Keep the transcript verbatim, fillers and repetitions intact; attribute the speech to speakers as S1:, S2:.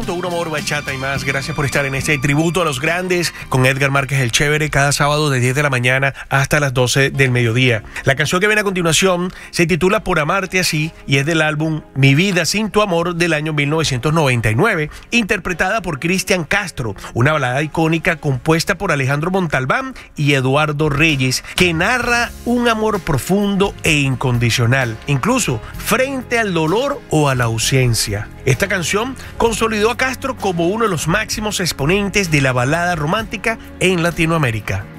S1: punto uno Amor, Bachata y más. Gracias por estar en este tributo a los grandes con Edgar Márquez el Chévere cada sábado de diez de la mañana hasta las doce del mediodía. La canción que viene a continuación se titula Por amarte así y es del álbum Mi vida sin tu amor del año mil novecientos noventa y nueve, interpretada por Cristian Castro, una balada icónica compuesta por Alejandro Montalbán y Eduardo Reyes, que narra un amor profundo e incondicional, incluso frente al dolor o a la ausencia. Esta canción consolidó a Castro como uno de los máximos exponentes de la balada romántica en Latinoamérica.